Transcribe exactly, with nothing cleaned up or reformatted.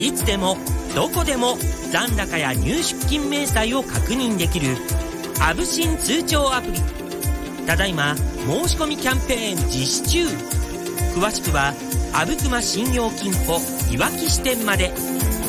いつでもどこでも残高や入出金明細を確認できるアブシン通帳アプリ。ただいま申し込みキャンペーン実施中。詳しくは阿武隈信用金庫いわき支店まで。